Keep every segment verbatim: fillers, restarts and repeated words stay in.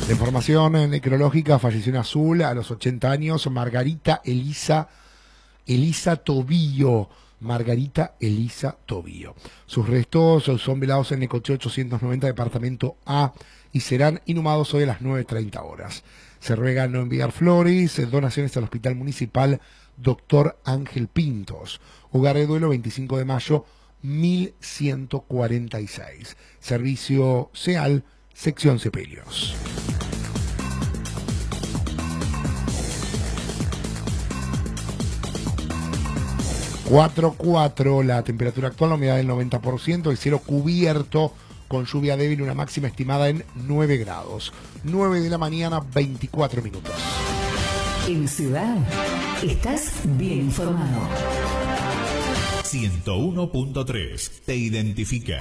La información necrológica: falleció en Azul a los ochenta años Margarita Elisa, Elisa Tobío. Margarita Elisa Tobío. Sus restos son velados en Necochea ochocientos noventa, departamento A, y serán inhumados hoy a las nueve treinta horas. Se ruega no enviar flores, donaciones al Hospital Municipal Doctor Ángel Pintos. Hogar de duelo, veinticinco de mayo, mil ciento cuarenta y seis. Servicio SEAL, sección Sepelios. cuatro cuatro, la temperatura actual, la humedad del noventa por ciento, el cielo cubierto con lluvia débil, una máxima estimada en nueve grados. nueve de la mañana, veinticuatro minutos. En Ciudad, estás bien informado. ciento uno punto tres te identifica.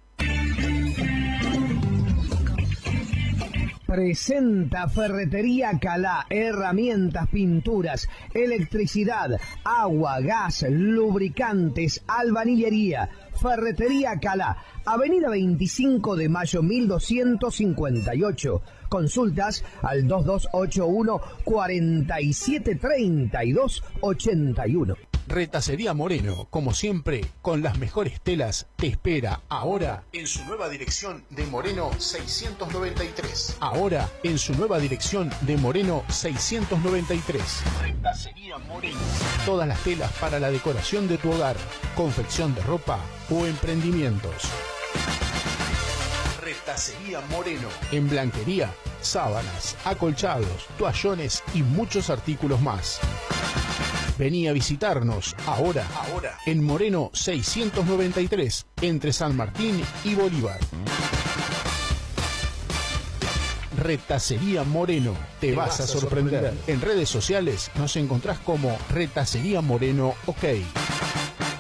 Presenta Ferretería Calá, herramientas, pinturas, electricidad, agua, gas, lubricantes, albañilería. Ferretería Calá, Avenida veinticinco de mayo mil doscientos cincuenta y ocho. Consultas al dos dos ocho uno, cuatro siete tres dos, ocho uno. Retacería Moreno, como siempre, con las mejores telas, te espera ahora en su nueva dirección de Moreno seiscientos noventa y tres. Ahora en su nueva dirección de Moreno seiscientos noventa y tres. Retacería Moreno. Todas las telas para la decoración de tu hogar, confección de ropa o emprendimientos. Retacería Moreno. En blanquería, sábanas, acolchados, toallones y muchos artículos más. Vení a visitarnos ahora, ahora en Moreno seiscientos noventa y tres, entre San Martín y Bolívar. Retacería Moreno, te, te vas, vas a sorprender. sorprender. En redes sociales nos encontrás como Retacería Moreno OK.